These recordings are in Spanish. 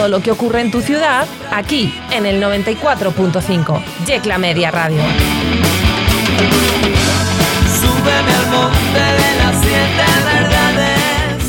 todo lo que ocurre en tu ciudad, aquí, en el 94.5. Yecla Media Radio. Súbeme al monte de las 7 verdades.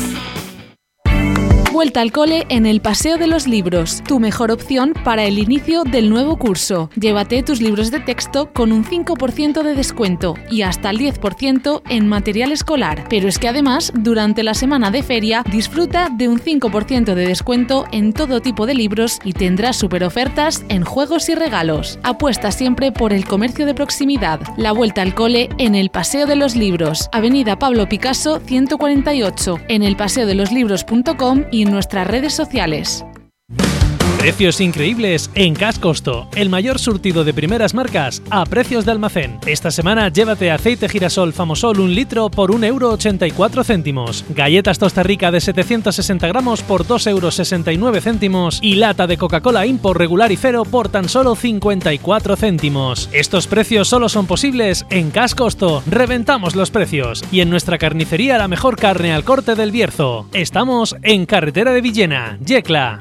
Vuelta al cole en el Paseo de los Libros, tu mejor opción para el inicio del nuevo curso. Llévate tus libros de texto con un 5% de descuento y hasta el 10% en material escolar. Pero es que además, durante la semana de feria, disfruta de un 5% de descuento en todo tipo de libros y tendrás super ofertas en juegos y regalos. Apuesta siempre por el comercio de proximidad. La vuelta al cole en el Paseo de los Libros, Avenida Pablo Picasso 148, en elpaseodeloslibros.com y en nuestras redes sociales. Precios increíbles en Cash Costo, el mayor surtido de primeras marcas a precios de almacén. Esta semana llévate aceite girasol Famosol 1 litro por 1,84 €, galletas Tosta Rica de 760 gramos por 2,69 € y lata de Coca-Cola Import regular y cero por tan solo 54 céntimos. Estos precios solo son posibles en Cash Costo. Reventamos los precios y en nuestra carnicería la mejor carne al corte del Bierzo. Estamos en Carretera de Villena, Yecla.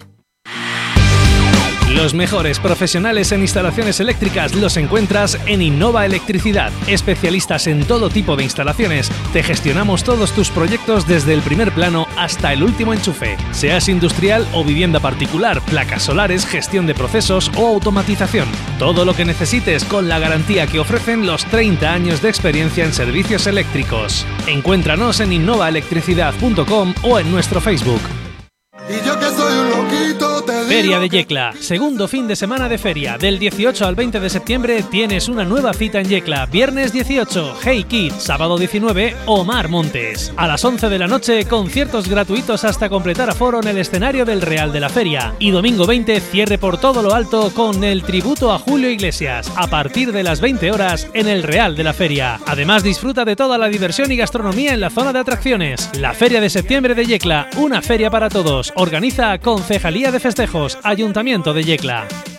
Los mejores profesionales en instalaciones eléctricas los encuentras en Innova Electricidad. Especialistas en todo tipo de instalaciones, te gestionamos todos tus proyectos desde el primer plano hasta el último enchufe. Seas industrial o vivienda particular, placas solares, gestión de procesos o automatización. Todo lo que necesites con la garantía que ofrecen los 30 años de experiencia en servicios eléctricos. Encuéntranos en innovaelectricidad.com o en nuestro Facebook. Y yo que soy un loquito, te digo. Feria de Yecla, segundo fin de semana de feria. Del 18 al 20 de septiembre tienes una nueva cita en Yecla. Viernes 18, Hey Kid. Sábado 19, Omar Montes. A las 11 de la noche, conciertos gratuitos hasta completar aforo en el escenario del Real de la Feria. Y domingo 20, cierre por todo lo alto con el tributo a Julio Iglesias. A partir de las 20 horas en el Real de la Feria. Además, disfruta de toda la diversión y gastronomía en la zona de atracciones. La Feria de Septiembre de Yecla, una feria para todos. Organiza Concejalía de Festejos, Ayuntamiento de Yecla.